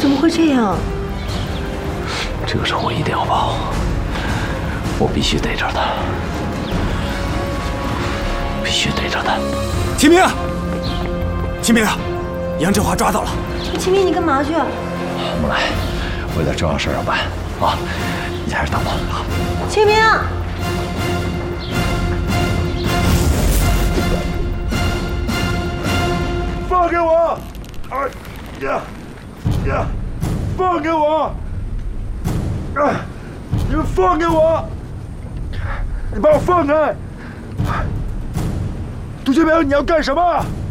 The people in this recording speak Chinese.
怎么会这样？ 这个仇我一定要报，我必须逮着他，必须逮着他。 秦明，秦明，杨振华抓到了。 秦明，你干嘛去啊？ 木兰，我有点重要事要办啊，你在这等我。 秦明。 放开我！放开我！你们放开我！你把我放开！杜建明，你要干什么？